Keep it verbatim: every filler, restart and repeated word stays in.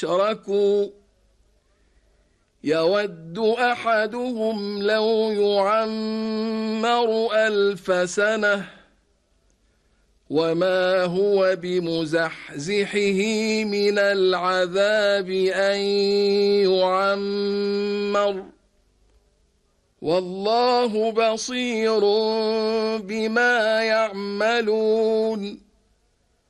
أشركوا يود أحدهم لو يعمر ألف سنة وما هو بمزحزحه من العذاب أن يعمر والله بصير بما يعملون.